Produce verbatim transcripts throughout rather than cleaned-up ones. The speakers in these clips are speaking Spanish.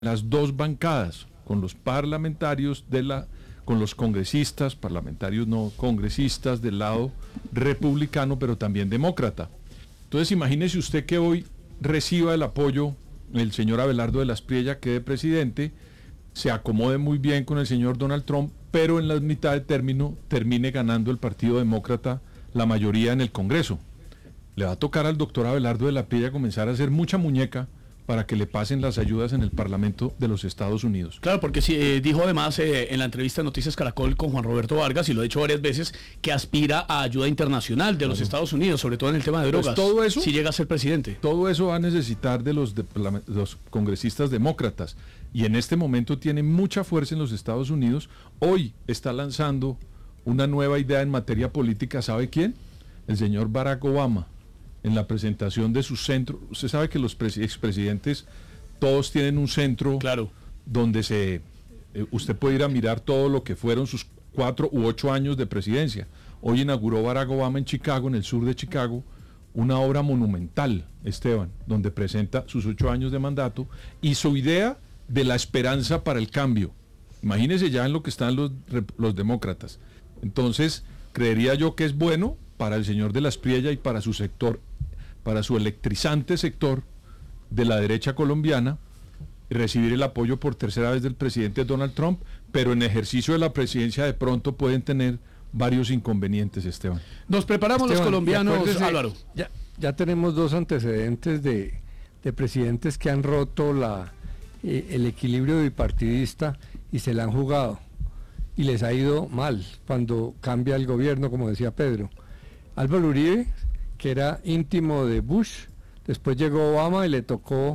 las dos bancadas, con los parlamentarios de la, con los congresistas, parlamentarios no congresistas del lado republicano, pero también demócrata. Entonces imagínese usted que hoy reciba el apoyo el señor Abelardo de la Espriella, quede presidente, se acomode muy bien con el señor Donald Trump, pero en la mitad de término termine ganando el Partido Demócrata la mayoría en el Congreso. Le va a tocar al doctor Abelardo de la Espriella comenzar a hacer mucha muñeca para que le pasen las ayudas en el Parlamento de los Estados Unidos. Claro, porque sí, eh, dijo además eh, en la entrevista de Noticias Caracol con Juan Roberto Vargas, y lo ha dicho varias veces, que aspira a ayuda internacional de claro. los Estados Unidos, sobre todo en el tema de drogas, pues todo eso, si llega a ser presidente. Todo eso va a necesitar de los, de, los congresistas demócratas, y en este momento tiene mucha fuerza en los Estados Unidos. Hoy está lanzando una nueva idea en materia política, ¿sabe quién? El señor Barack Obama, en la presentación de su centro. Usted sabe que los expresidentes todos tienen un centro claro. donde se eh, usted puede ir a mirar todo lo que fueron sus cuatro u ocho años de presidencia. Hoy inauguró Barack Obama en Chicago, en el sur de Chicago, una obra monumental, Esteban, donde presenta sus ocho años de mandato y su idea de la esperanza para el cambio. Imagínese ya en lo que están los, los demócratas. Entonces, creería yo que es bueno para el señor de la Espriella y para su sector, para su electrizante sector de la derecha colombiana, recibir el apoyo por tercera vez del presidente Donald Trump, pero en ejercicio de la presidencia de pronto pueden tener varios inconvenientes, Esteban. Nos preparamos Esteban, los colombianos, Álvaro. Ya, ya tenemos dos antecedentes de, de presidentes que han roto la, eh, el equilibrio bipartidista y se la han jugado, y les ha ido mal cuando cambia el gobierno, como decía Pedro. Álvaro Uribe, que era íntimo de Bush, después llegó Obama y le tocó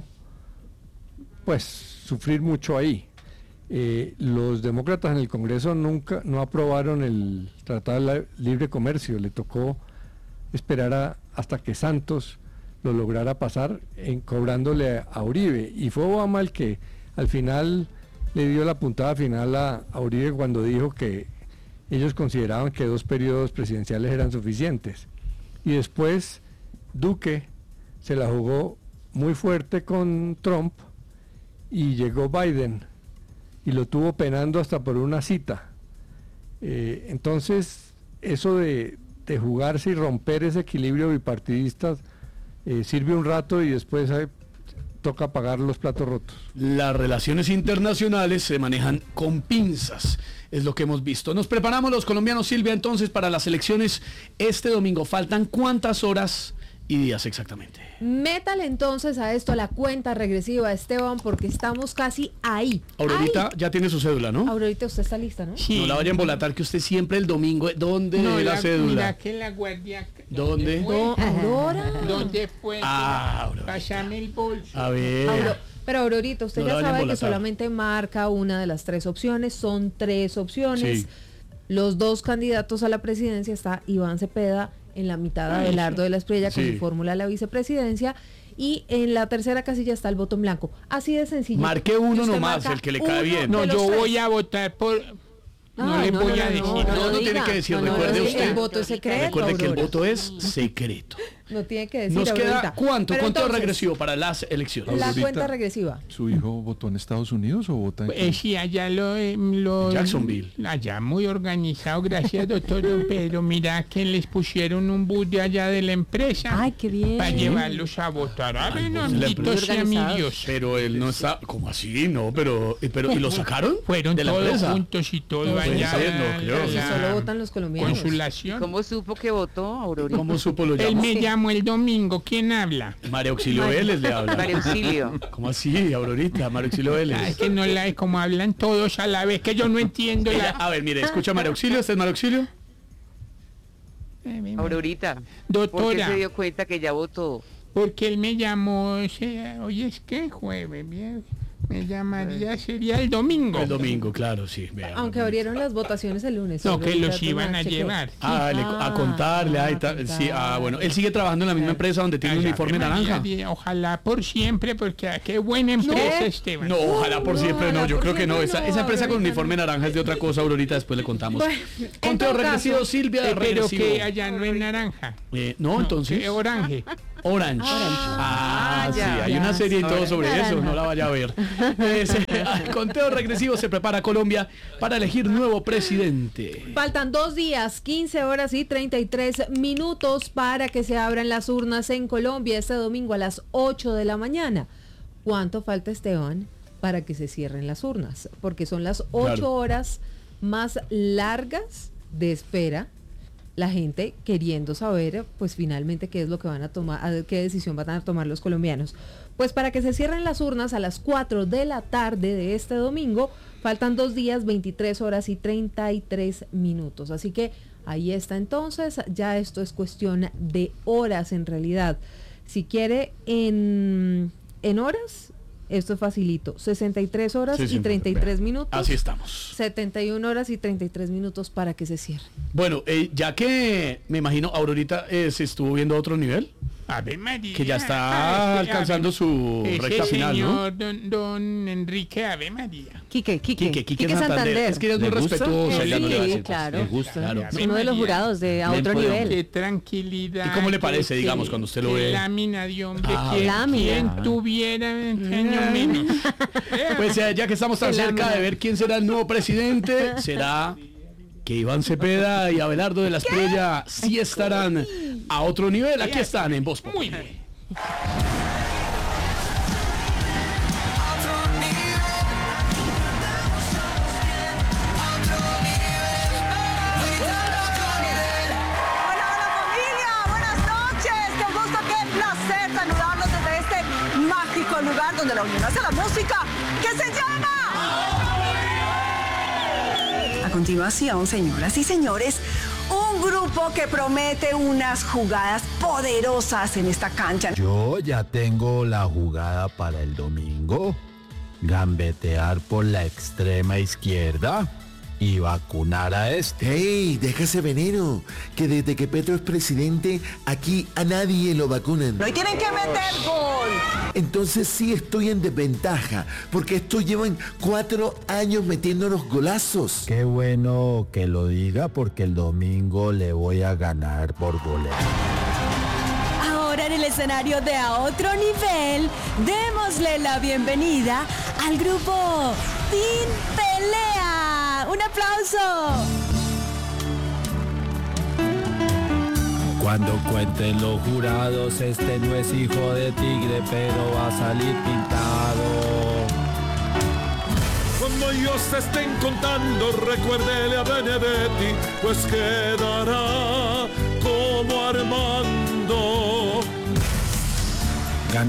pues sufrir mucho ahí. Eh, los demócratas en el Congreso nunca no aprobaron el Tratado de Libre Comercio, le tocó esperar a, hasta que Santos lo lograra pasar en, cobrándole a, a Uribe, y fue Obama el que al final le dio la puntada final a, a Uribe cuando dijo que ellos consideraban que dos periodos presidenciales eran suficientes. Y después Duque se la jugó muy fuerte con Trump y llegó Biden y lo tuvo penando hasta por una cita. Eh, entonces, eso de, de jugarse y romper ese equilibrio bipartidista eh, sirve un rato y después eh, toca pagar los platos rotos. Las relaciones internacionales se manejan con pinzas, es lo que hemos visto. Nos preparamos los colombianos, Silvia, entonces para las elecciones este domingo. ¿Faltan cuántas horas y días exactamente? Métale entonces a esto la cuenta regresiva, Esteban, porque estamos casi ahí. Aurorita ahí. Ya tiene su cédula, ¿no? Aurorita, usted está lista, ¿no? Sí. No la vaya a embolatar que usted siempre el domingo. ¿Dónde no, la, la cédula? Mira que la guardia. ¿Dónde? ¿Dónde? Aurora. ¿Dónde fue? Ah, Aurora. Pásame el bolso. A ver. Auro, pero Aurorita, usted no ya sabe que solamente marca una de las tres opciones. Son tres opciones. Sí. Los dos candidatos a la presidencia está Iván Cepeda, en la mitad Abelardo de la Espriella con sí. su fórmula de la vicepresidencia, y en la tercera casilla está el voto en blanco. Así de sencillo. Marque uno nomás, el que le cae bien. No, yo tres. voy a votar por... No, no le no, voy no, a no, decir. No, no, no tiene que decir, no, no, recuerde no, usted. El voto es secreto. Recuerde que el Aurora. voto es secreto. No tiene que decir. Nos queda Aurorita. cuánto, Pero conteo entonces, regresivo para las elecciones. La Aurorita, cuenta regresiva. ¿Su hijo votó en Estados Unidos o vota en Eh, sí, allá lo, eh, lo... Jacksonville. Allá muy organizado, gracias doctor Don Pedro. Mira que les pusieron un bus de allá de la empresa. Ay, qué bien. Para llevarlos a votar. A ver, pues, la bendito sea mi Dios. Pero él no está, ¿cómo así? No, pero, pero ¿y lo sacaron? Fueron de la todos empresa. juntos y todo No, allá. puede ser, no a creo. la- Si solo votan los colombianos. Consulación. ¿Cómo supo que votó, Aurorita? ¿Cómo supo lo Él llamó? me llamó el domingo. ¿Quién habla? María Auxilio Vélez le habla. María Auxilio. ¿Cómo así, Aurorita? María Auxilio Ah, Vélez. es que no la como hablan todos a la vez, que yo no entiendo Ella- la... a ver, mire, escucha a María Auxilio. ¿Este es María Auxilio? Aurorita, ¿por qué Doctora, se dio cuenta que ya votó? porque él me llamó, o sea, hoy es que jueves, bien, me llamaría, sería el domingo. El domingo, claro, sí. vea. Aunque abrieron las votaciones el lunes. No, que Aurorita, los tú iban no a chequeé. llevar. Ah, le- a contarle, Ah, ay, a ta- sí, ah, contar. bueno, él sigue trabajando en la misma empresa donde tiene un Ay, uniforme Ave María, naranja. di- Ojalá por siempre, porque ah, qué buena empresa, Esteban. No, ojalá por No, siempre no, ojalá yo por creo que no, siempre esa, no, esa empresa con Aurorita, uniforme no. naranja es de otra cosa, Aurorita, después le contamos. Bueno, en Conteo todo regresivo, caso, Silvia, Eh, pero regresivo. que allá no es naranja. Eh, no, entonces, Que orange. Orange. Orange. Ah, Ah, sí, ya, hay ya. una serie y todo Orange. sobre eso, no la vaya a ver. Ese, al conteo regresivo se prepara Colombia para elegir nuevo presidente. Faltan dos días, quince horas y treinta y tres minutos para que se abran las urnas en Colombia este domingo a las ocho de la mañana. ¿Cuánto falta, Esteban, para que se cierren las urnas? Porque son las ocho Claro. horas más largas de espera. La gente queriendo saber, pues finalmente qué es lo que van a tomar, a- qué decisión van a tomar los colombianos. Pues para que se cierren las urnas a las cuatro de la tarde de este domingo, faltan dos días, veintitrés horas y treinta y tres minutos. Así que ahí está entonces, ya esto es cuestión de horas en realidad. Si quiere en, en horas, esto es facilito, sesenta y tres horas Sí, sí, y treinta y tres minutos. Así estamos. setenta y una horas y treinta y tres minutos para que se cierre. Bueno, eh, ya que me imagino Aurorita eh, se estuvo viendo a otro nivel, Ave María. que ya está Ah, es que alcanzando Ave- su ese recta final, ¿no? señor, don, don Enrique Ave María. Quique, Quique. Quique, Quique Quique Santander. Santander. Es que eres muy ¿Le gusta? respetuoso. Sí, ya no le va a decir. claro. ¿Le gusta? Claro. Ave Es uno de los María. jurados de a Ven otro por nivel. Qué tranquilidad. ¿Y cómo le parece, qué- digamos, qué- cuando usted lo qué ve? lámina de hombre. Ah, ¿Quién, lámina. quién tuviera veinte años menos? Pues eh, ya que estamos tan Qué cerca lámina. de ver quién será el nuevo presidente, será que Iván Cepeda y Abelardo de la Estrella sí estarán a otro nivel. Aquí están en Voz Populi. Muy bien. Hola, hola familia, buenas noches, qué gusto, qué placer saludarlos desde este mágico lugar donde la unión hace la música, que se llama... A continuación, señoras y señores, un grupo que promete unas jugadas poderosas en esta cancha. Yo ya tengo la jugada para el domingo. Gambetear por la extrema izquierda y vacunar a este. ¡Hey! Deja ese veneno, que desde que Petro es presidente, aquí a nadie lo vacunan. Y tienen que meter gol. Entonces sí estoy en desventaja, porque estos llevan cuatro años metiéndonos golazos. Qué bueno que lo diga porque el domingo le voy a ganar por goleada. Ahora en el escenario de A Otro Nivel, démosle la bienvenida al grupo Team Pelea. ¡Un aplauso! Cuando cuenten los jurados, este no es hijo de tigre, pero va a salir pintado. Cuando ellos se estén contando, recuérdele a Benedetti, pues quedará como Armando.